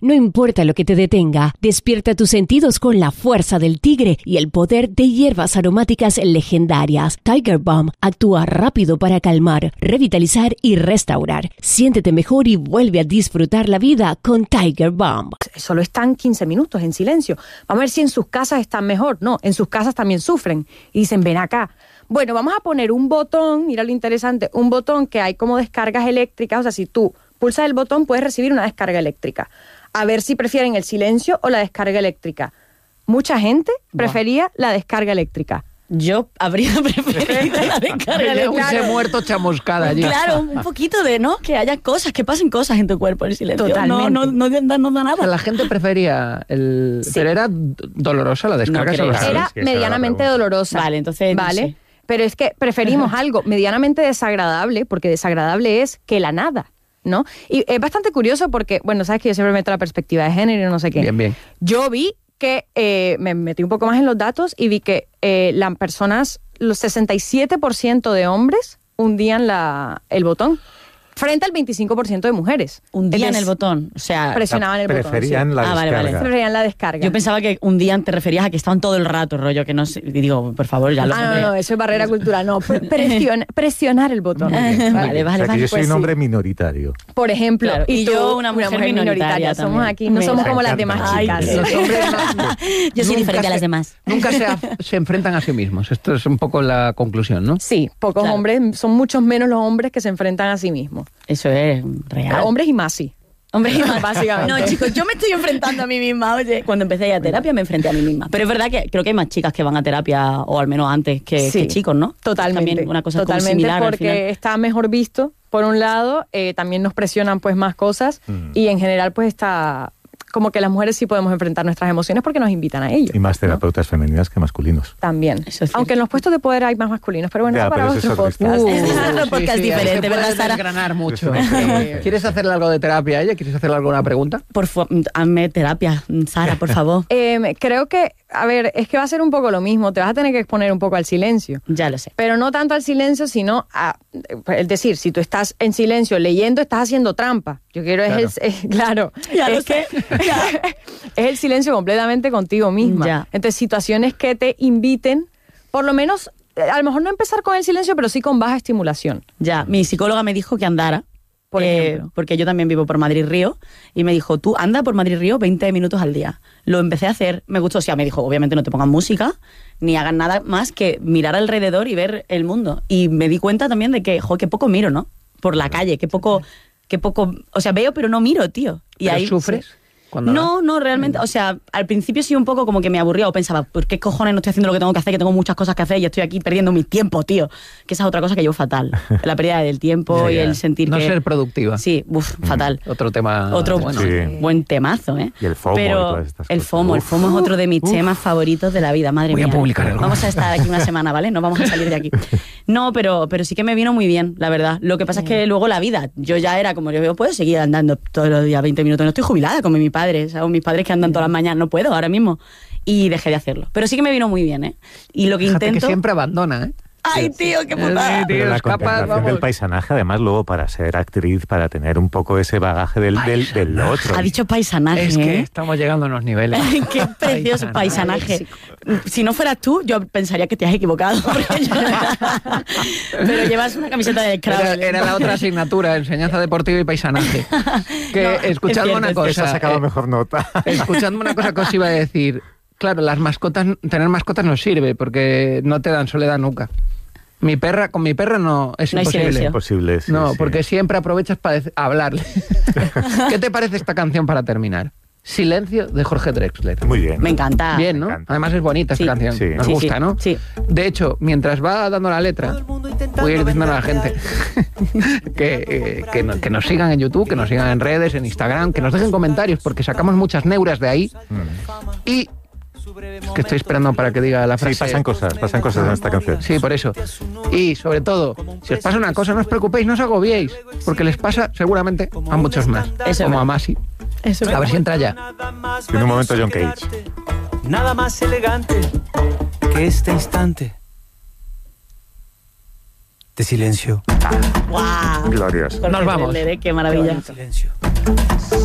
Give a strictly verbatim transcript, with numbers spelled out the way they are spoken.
No importa lo que te detenga, despierta tus sentidos con la fuerza del tigre y el poder de hierbas aromáticas legendarias. Tiger Balm actúa rápido para calmar, revitalizar y restaurar. Siéntete mejor y vuelve a disfrutar la vida con Tiger Balm. Solo están quince minutos en silencio. Vamos a ver si en sus casas están mejor. No, en sus casas también sufren. Y dicen, ven acá. Bueno, vamos a poner un botón, mira lo interesante, un botón que hay como descargas eléctricas. O sea, si tú pulsas el botón, puedes recibir una descarga eléctrica. A ver si prefieren el silencio o la descarga eléctrica. Mucha gente prefería wow. la descarga eléctrica. Yo habría preferido la descarga eléctrica. Se ha muerto chamuscada allí. Claro, un poquito de, ¿no? Que haya cosas, que pasen cosas en tu cuerpo, el silencio. Totalmente. No, no, no, no, no da nada. O sea, la gente prefería el... Sí. Pero era dolorosa la descarga. No, sobre era la... medianamente dolorosa. Vale, entonces... Vale. No sé. Pero es que preferimos algo medianamente desagradable, porque desagradable es que la nada, ¿no? Y es bastante curioso porque, bueno, sabes que yo siempre meto la perspectiva de género y no sé qué. Bien, bien. Yo vi que, eh, me metí un poco más en los datos y vi que eh, las personas, los sesenta y siete por ciento de hombres hundían la, el botón, frente al veinticinco por ciento de mujeres. Hundían el botón, o sea... Presionaban el botón. Preferían sí. la ah, descarga. vale, vale. Preferían la descarga. Yo pensaba que hundían te referías a que estaban todo el rato, rollo, que no sé... Y digo, por favor, ya lo Ah, no, no, eso es barrera cultural. No, presiona, presionar el botón. Muy bien, muy Vale, bien. vale, O sea, que vale, yo soy pues un hombre sí. minoritario. Por ejemplo, Claro, y, y tú, yo una mujer minoritaria Somos también. aquí, no Me somos como las encanta. demás Ay, chicas. sí. Los hombres no- Yo soy nunca diferente a las se- demás. Nunca se, se enfrentan a sí mismos. Esto es un poco la conclusión, ¿no? Sí, pocos Claro. hombres, son muchos menos los hombres que se enfrentan a sí mismos. Eso es real. Hombres y más sí. Hombre, Básicamente. No, chicos, yo me estoy enfrentando a mí misma. Oye, cuando empecé a ir a terapia me enfrenté a mí misma. Pero es verdad que creo que hay más chicas que van a terapia, o al menos antes, que, Sí. que chicos, ¿no? Totalmente. También una cosa como Totalmente, similar al porque final. está mejor visto, por un lado, eh, también nos presionan pues más cosas Mm. y en general pues está como que las mujeres sí podemos enfrentar nuestras emociones porque nos invitan a ello. Y más ¿no? terapeutas femeninas que masculinos. También. Eso es cierto. Aunque en los puestos de poder hay más masculinos, pero bueno, Ya, eso para pero eso otro es otro podcast. Ese es otro podcast diferente, ahí se ¿verdad, puede Sara? desgranar mucho. Eso no Eh, ¿Quieres hacerle algo de terapia a ella? ¿Quieres hacerle alguna pregunta? Por favor, hazme terapia, Sara, por favor. Eh, creo que, a ver, es que va a ser un poco lo mismo, te vas a tener que exponer un poco al silencio. Ya lo sé. Pero no tanto al silencio, sino a... Es decir, si tú estás en silencio leyendo, estás haciendo trampa. Yo quiero, Claro. es el... es- claro. Ya lo es que es el silencio completamente contigo misma. Ya. Entonces, situaciones que te inviten, por lo menos, eh, a lo mejor no empezar con el silencio, pero sí con baja estimulación. Ya, mi psicóloga me dijo que andara. Por eh, ejemplo. porque yo también vivo por Madrid-Río, y me dijo, tú anda por Madrid-Río veinte minutos al día. Lo empecé a hacer, me gustó, o sea, me dijo, obviamente no te pongas música, ni hagas nada más que mirar alrededor y ver el mundo. Y me di cuenta también de que, jo, qué poco miro, ¿no? Por la calle, qué poco, qué poco, o sea, veo pero no miro, tío. Y ¿Pero ahí sufres? sí. cuando No, no, realmente, o sea, al principio sí un poco como que me aburría o pensaba, ¿por qué cojones no estoy haciendo lo que tengo que hacer? Que tengo muchas cosas que hacer y estoy aquí perdiendo mi tiempo, tío. Que esa es otra cosa que llevo fatal. La pérdida del tiempo Ya, y ya. el sentir No que... ser productiva. Sí, uff, fatal. Otro tema Otro bueno. Sí. buen temazo, ¿eh? Y el FOMO y Pero todas estas el cosas. FOMO, el Uf. FOMO es otro de mis Uf. temas favoritos de la vida, madre Voy a mía. publicar algo. Vamos a estar aquí una semana, ¿vale? No vamos a salir de aquí. No, pero, pero sí que me vino muy bien, la verdad. Lo que pasa es que luego la vida, yo ya era como, yo puedo seguir andando todos los días veinte minutos. No estoy jubilada como mi padre, ¿sabes? Mis padres que andan todas las mañanas, no puedo ahora mismo. Y dejé de hacerlo. Pero sí que me vino muy bien, ¿eh? Y lo que Fíjate intento... que siempre abandona, ¿eh? ¡Ay, tío, qué putada! El- Pero la escapas, contemplación vamos. del paisanaje, además, luego para ser actriz, para tener un poco ese bagaje del, del, del otro. Ha dicho paisanaje, Es que ¿eh? estamos llegando a unos niveles. Qué precioso paisanaje. Si no fueras tú, yo pensaría que te has equivocado. porque yo- Pero llevas una camiseta de Era, Scrabble. era la otra asignatura, enseñanza deportiva y paisanaje. Que No, escuchadme es una cierto, Esa ha cosa. sacado eh, mejor nota. escuchadme una cosa que os iba a decir. Claro, las mascotas, tener mascotas no sirve porque no te dan soledad nunca. Mi perra, con mi perra no es No hay imposible. silencio. Imposible, sí, no, sí. porque siempre aprovechas para dec- hablarle. ¿Qué te parece esta canción para terminar? Silencio de Jorge Drexler. Muy bien. Me encanta. Bien, ¿no? Me encanta. Además es bonita Sí. esta canción. Sí. Nos Sí, gusta, sí, ¿no? sí. De hecho, mientras va dando la letra, voy a ir diciendo a la gente que, eh, que, no- que nos sigan en YouTube, que nos sigan en redes, en Instagram, que nos dejen comentarios, porque sacamos muchas neuras de ahí. Y es que estoy esperando para que diga la frase. Sí, pasan cosas, pasan cosas en esta canción. Sí, por eso. Y sobre todo, si os pasa una cosa, no os preocupéis, no os agobiéis, porque les pasa seguramente a muchos más, Eso como es. a Masi. Eso A ver si entra ya. En un momento John Cage. Nada más elegante que este instante de silencio. ¡Guau! Glorioso. Jorge Nos vamos. Drexler, ¿eh? Qué maravilla. Silencio.